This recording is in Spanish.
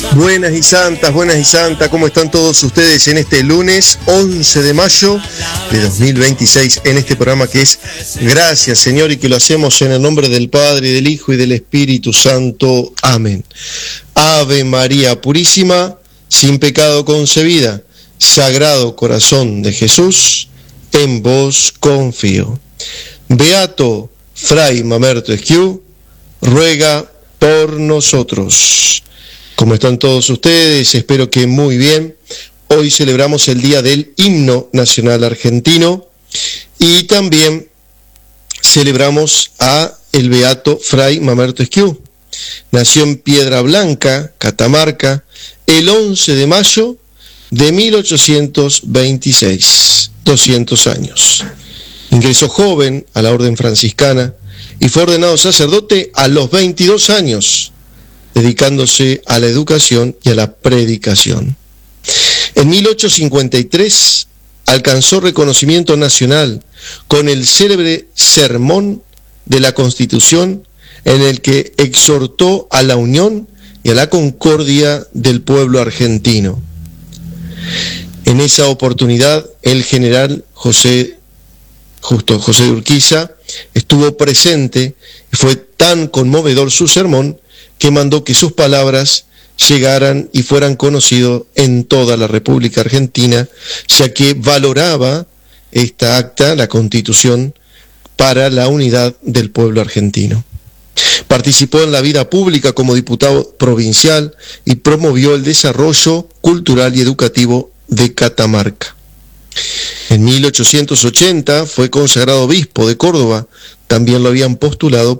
Buenas y santas, ¿cómo están todos ustedes en este lunes 11 de mayo de 2026? En este programa que es Gracias, Señor, y que lo hacemos en el nombre del Padre, del Hijo y del Espíritu Santo. Amén. Ave María Purísima, sin pecado concebida, Sagrado Corazón de Jesús, en vos confío. Beato Fray Mamerto Esquiú, ruega por nosotros. ¿Cómo están todos ustedes? Espero que muy bien. Hoy celebramos el Día del Himno Nacional Argentino y también celebramos a el Beato Fray Mamerto Esquiú. Nació en Piedra Blanca, Catamarca, el 11 de mayo de 1826, 200 años. Ingresó joven a la orden franciscana y fue ordenado sacerdote a los 22 años, dedicándose a la educación y a la predicación. En 1853 alcanzó reconocimiento nacional con el célebre Sermón de la Constitución, en el que exhortó a la unión y a la concordia del pueblo argentino. En esa oportunidad, el general José de Urquiza estuvo presente y fue tan conmovedor su sermón que mandó que sus palabras llegaran y fueran conocidos en toda la República Argentina, ya que valoraba esta acta, la Constitución, para la unidad del pueblo argentino. Participó en la vida pública como diputado provincial y promovió el desarrollo cultural y educativo de Catamarca. En 1880 fue consagrado obispo de Córdoba. También lo habían postulado